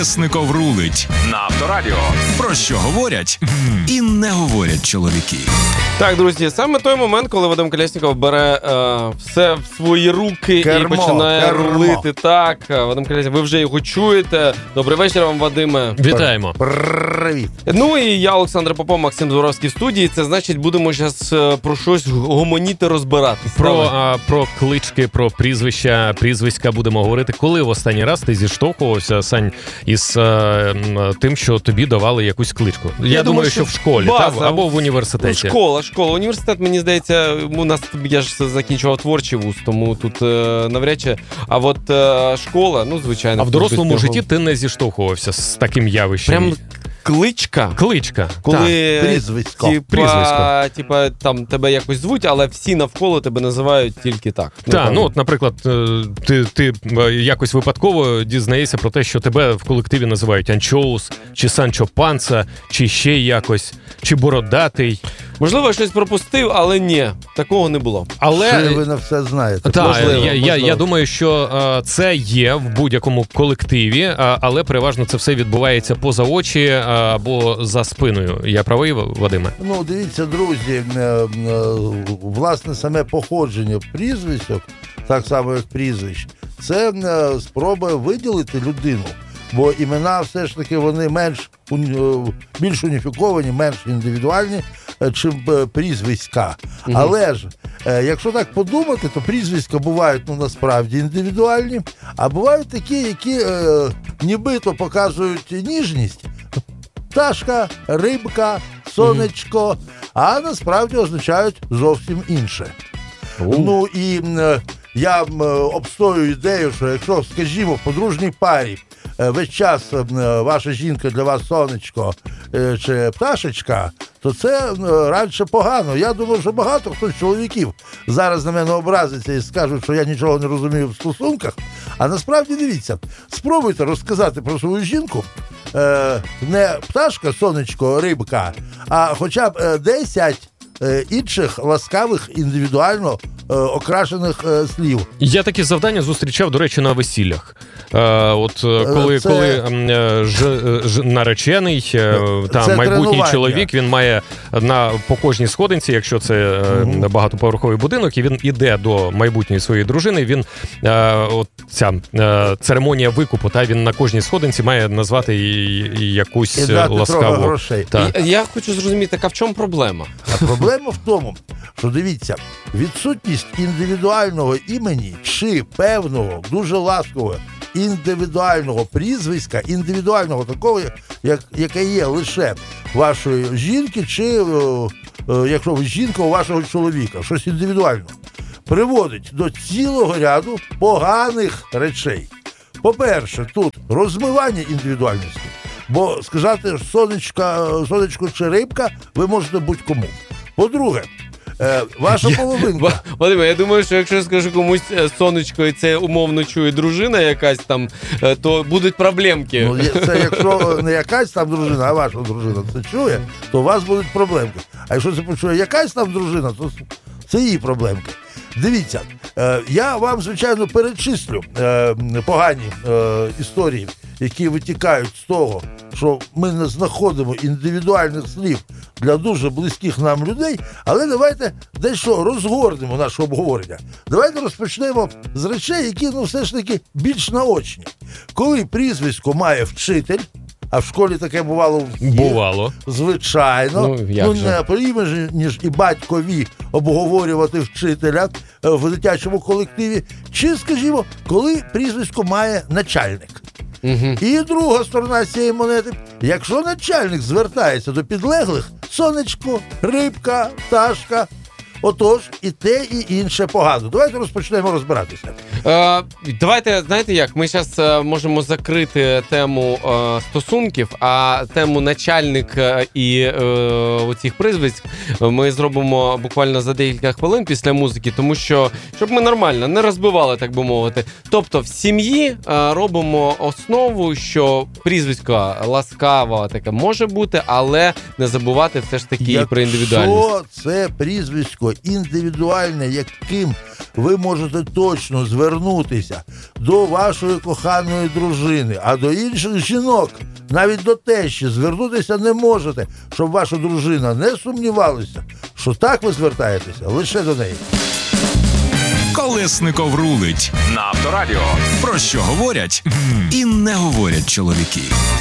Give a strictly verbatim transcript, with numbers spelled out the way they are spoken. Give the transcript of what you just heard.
Колєсніков рулить на Авторадіо. Про що говорять і не говорять чоловіки. Так, друзі, саме той момент, коли Вадим Колєсніков бере е, все в свої руки кермо, і починає кермо. рулити. Так, Вадим Колєсніков, ви вже його чуєте. Добрий вечір вам, Вадиме. Вітаємо. Привіт. Ну і я, Олександр Попов, Максим Дворовський в студії. Це значить, будемо зараз про щось гомоніти, розбиратись. Про, а, про клички, про прізвища, прізвиська будемо говорити. Коли в останній раз ти зіштовхувався, Сань, із а, тим, що тобі давали якусь кличку? Я, Я думаю, думаю, що що в школі база, та, або в університеті. Школа, школа. Університет, мені здається, у нас, я ж закінчував творчий вуз, тому тут е, навряд чи. А от е, школа, ну, звичайно. А в дорослому без цього. житті ти не зіштовхувався з таким явищем? Прям кличка? Кличка. Коли Прізвисько. Типа, Прізвисько. типа, там тебе якось звуть, але всі навколо тебе називають тільки так. Так, ну от, наприклад, ти, ти якось випадково дізнаєшся про те, що тебе в колективі називають Анчоус, чи Санчо Панса, чи ще якось, чи Бородатий. Можливо, я щось пропустив, але ні, такого не було. Але Що ви на все знаєте? Так, Можливо, я, я, можливо. я думаю, що а, це є в будь-якому колективі, а, але переважно це все відбувається поза очі а, або за спиною. Я правий, Вадиме? Ну, дивіться, друзі, е, е, власне, саме походження прізвищок, так само як прізвищ, це е, спроба виділити людину. Бо імена все ж таки вони менш уні- е, більш уніфіковані, менш індивідуальні, е, чим е, прізвиська. Мгм. Але ж, е, якщо так подумати, то прізвиська бувають, ну, насправді індивідуальні, а бувають такі, які е, нібито показують ніжність. Пташка, рибка, сонечко, а насправді означають зовсім інше. Ну і м, я м, обстоюю ідею, що якщо, скажімо, в подружній парі е, весь час м, ваша жінка для вас сонечко е, чи пташечка, то це м, радше погано. Я думаю, що багато хто з чоловіків зараз на мене образиться і скажуть, що я нічого не розумію в стосунках. А насправді, дивіться, спробуйте розказати про свою жінку е, не пташка, сонечко, рибка, а хоча б е, десять е, інших ласкавих, індивідуально е, окрашених е, слів. Я такі завдання зустрічав, до речі, на весіллях. Е, от е, коли, Це- коли м, е, ж, ж, наречений, е, там Це майбутній тренування. чоловік, він має на по кожній сходинці, якщо це е, Мгм. багатоповерховий будинок, і він іде до майбутньої своєї дружини, він е, от ця е, церемонія викупу, та він на кожній сходинці має назвати і, і якусь І е, дати трохи ласкаву. грошей. Та. І, я хочу зрозуміти, так а в чому проблема? А проблема в тому, що, дивіться, відсутність індивідуального імені чи певного, дуже ласкового, індивідуального прізвиська, індивідуального такого, як, яке є лише вашої жінки, чи, е, е, якщо ви жінка, у вашого чоловіка, щось індивідуальне, приводить до цілого ряду поганих речей. По-перше, тут розмивання індивідуальності. Бо сказати сонечка, сонечко чи рибка ви можете будь-кому. По-друге, е, ваша Я- половинка. Вадиме, я думаю, що якщо я скажу комусь е, сонечко, і це умовно чує дружина якась там, е, то будуть проблемки. Ну, є- це якщо не якась там дружина, а ваша дружина це чує, то у вас будуть проблемки. А якщо це почує якась там дружина, то це її проблемки. Дивіться, е, я вам, звичайно, перечислю е, погані е, історії, які витікають з того, що ми не знаходимо індивідуальних слів для дуже близьких нам людей, але давайте дещо розгорнемо наше обговорення. Давайте розпочнемо з речей, які, ну, все ж таки більш наочні. Коли прізвисько має вчитель, а в школі таке бувало в Бувало. звичайно, Ну, як ну же? не потрібно ж, ніж і батькові обговорювати вчителя е, в дитячому колективі, чи, скажімо, коли прізвисько має начальник. Угу. І друга сторона цієї монети. Якщо начальник звертається до підлеглих, сонечко, рибка, пташка, отож, і те, і інше погано. Давайте розпочнемо розбиратися. Е, давайте, знаєте як, ми зараз е, можемо закрити тему е, стосунків, а тему начальник е, і е, оцих прізвиськ ми зробимо буквально за декілька хвилин після музики, тому що, щоб ми нормально не розбивали, так би мовити. Тобто в сім'ї е, робимо основу, що прізвисько ласкаво таке може бути, але не забувати все ж таки і про індивідуальність. Якщо це прізвисько прізвисько індивідуальне, яким ви можете точно звернутися до вашої коханої дружини, а до інших жінок, навіть до тещі, звернутися не можете, щоб ваша дружина не сумнівалася, що так ви звертаєтеся лише до неї. Колесников рулить на Авторадіо. Про що говорять і не говорять чоловіки.